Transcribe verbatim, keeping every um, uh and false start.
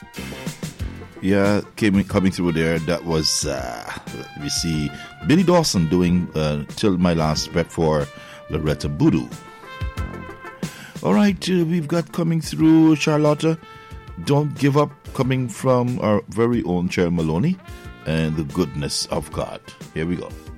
Yeah, came, coming through there, that was, uh, we see Billy Dawson doing uh, Till My Last Breath for Loretta Boodoo. All right, uh, we've got coming through Charlotta, Don't Give Up, coming from our very own Cherry Maloney, and The Goodness of God. Here we go.